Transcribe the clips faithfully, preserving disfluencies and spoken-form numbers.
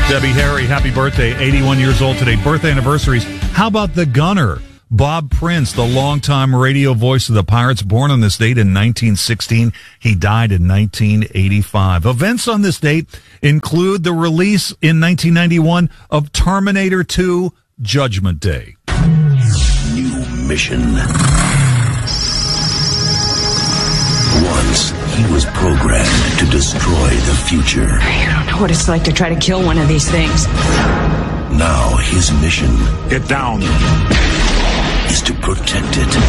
Debbie Harry, happy birthday, eighty-one years old today. Birthday anniversaries. How about the gunner, Bob Prince, the longtime radio voice of the Pirates, born on this date in nineteen sixteen. He died in nineteen eighty-five. Events on this date include the release in nineteen ninety-one of Terminator two, Judgment Day. New mission. Once, he was programmed to destroy the future. You don't know what it's like to try to kill one of these things. Now, his mission... Get down. ...is to protect it.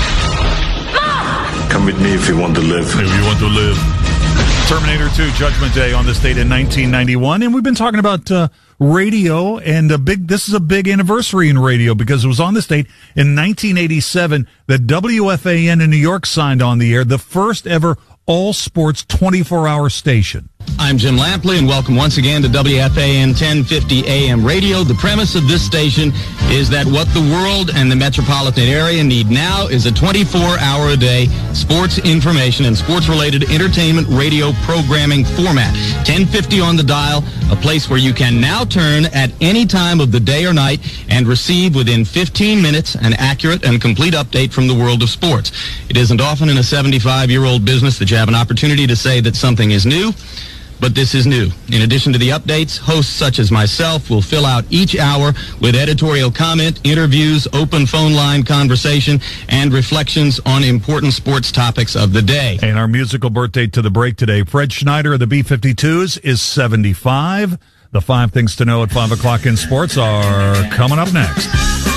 Mom! Come with me if you want to live. If you want to live. Terminator two, Judgment Day, on this date in nineteen ninety-one. And we've been talking about uh, radio, and a big. this is a big anniversary in radio because it was on this date in nineteen eighty-seven that W F A N in New York signed on the air, the first ever all-sports twenty-four hour station. I'm Jim Lampley, and welcome once again to W F A N ten fifty A M radio. The premise of this station is that what the world and the metropolitan area need now is a twenty-four hour a day sports information and sports-related entertainment radio programming format. ten fifty on the dial, a place where you can now turn at any time of the day or night and receive within fifteen minutes an accurate and complete update from the world of sports. It isn't often in a seventy-five-year-old business that you have an opportunity to say that something is new. But this is new. In addition to the updates, hosts such as myself will fill out each hour with editorial comment, interviews, open phone line conversation, and reflections on important sports topics of the day. And our musical birthday to the break today, Fred Schneider of the B fifty-twos is seventy-five. The five things to know at five o'clock in sports are coming up next.